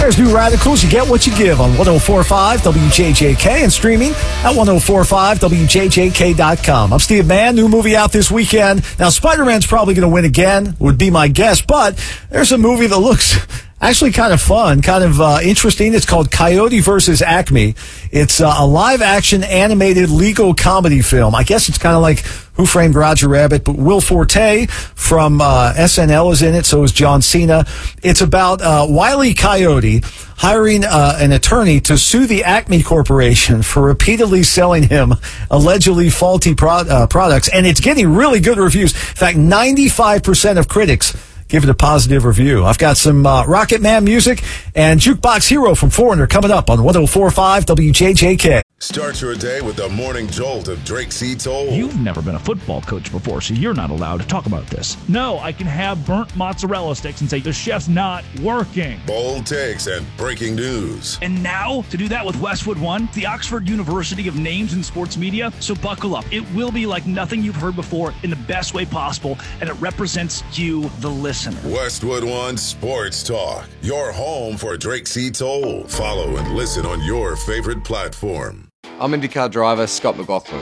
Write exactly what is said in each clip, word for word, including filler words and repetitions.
There's New Radicals. You get what you give on one oh four point five W J J K and streaming at ten forty-five W J J K dot com. I'm Steve Mann. New movie out this weekend. Now, Spider-Man's probably going to win again, would be my guess, but there's a movie that looks actually kind of fun, kind of uh, interesting. It's called Coyote versus Acme. It's uh, a live-action animated legal comedy film. I guess it's kind of like Who Framed Roger Rabbit, but Will Forte from uh, S N L is in it, so is John Cena. It's about uh, Wile E. Coyote hiring uh, an attorney to sue the Acme Corporation for repeatedly selling him allegedly faulty pro- uh, products, and it's getting really good reviews. In fact, ninety-five percent of critics give it a positive review. I've got some uh, Rocket Man music and Jukebox Hero from Foreigner coming up on ten forty-five W J J K. Start your day with the morning jolt of Drake C. Toll. You've never been a football coach before, so you're not allowed to talk about this. No, I can have burnt mozzarella sticks and say the chef's not working. Bold takes and breaking news. And now, to do that with Westwood One, the Oxford University of Names in Sports Media. So buckle up. It will be like nothing you've heard before in the best way possible, and it represents you, the listener. Westwood One Sports Talk, your home for Drake C. Toll. Follow and listen on your favorite platform. I'm IndyCar driver Scott McLaughlin.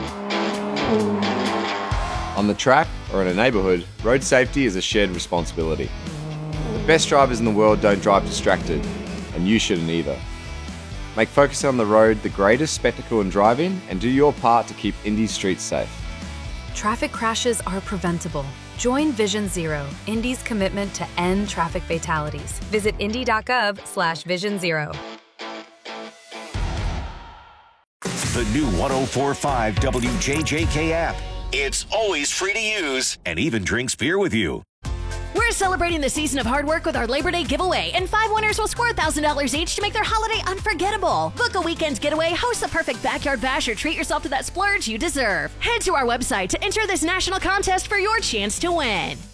On the track or in a neighbourhood, road safety is a shared responsibility. The best drivers in the world don't drive distracted, and you shouldn't either. Make focusing on the road the greatest spectacle in driving and do your part to keep Indy's streets safe. Traffic crashes are preventable. Join Vision Zero, Indy's commitment to end traffic fatalities. Visit indy.gov slash vision zero. The new ten forty-five W J J K app. It's always free to use and even drinks beer with you. We're celebrating the season of hard work with our Labor Day giveaway, and five winners will score one thousand dollars each to make their holiday unforgettable. Book a weekend getaway, host the perfect backyard bash, or treat yourself to that splurge you deserve. Head to our website to enter this national contest for your chance to win.